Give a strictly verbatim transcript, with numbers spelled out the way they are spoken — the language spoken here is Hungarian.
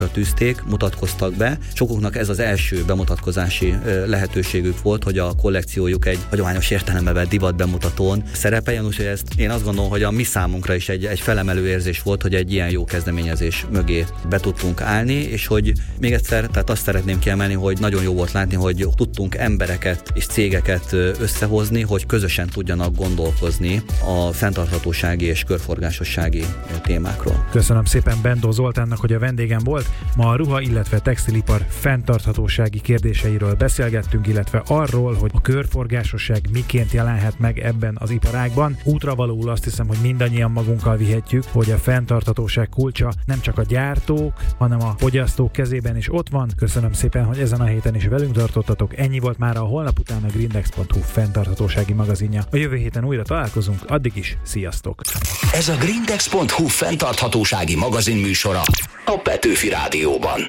tűzték, mutatkoztak be. Sokuknak ez az első bemutatkozási lehetőségük volt, hogy a kollekciójuk egy hagyományos értelemben vett divat bemutatón szerepeljen, úgyhogy ezt én azt gondolom, hogy a mi számunkra is egy, egy felemelő érzés volt, hogy egy ilyen jó kezdeményezés mögé be tudtunk állni, és hogy még egyszer, tehát azt szeretném kiemelni, hogy nagyon jó volt látni, hogy tudtunk embereket és cégeket összehozni, hogy közösen tudjanak gondolkozni a fenntarthatósági és körforgásossági témákról. Köszönöm szépen Bendó Zoltánnak, hogy a vendégem volt. Ma a ruha, illetve textilipar fenntarthatósági kérdéseiről beszélgettünk, illetve arról, hogy a körforgásosság miként jelenhet meg ebben az iparágban. Útravalóul azt hiszem, hogy mindannyian magunkkal vihetjük, hogy a fenntarthatóság kulcsa nem csak a gyártók, hanem a fogyasztók kezében is ott van. Köszönöm szépen, hogy ezen a héten is velünk tartottatok. Ennyi volt már a holnap után a grindex pont hu fenntarthatósági magazinja. A jövő héten újra találkozunk, addig is sziasztok! Ez a grindex pont hu fenntarthatósági magazin műsora a Petőfi Rádióban.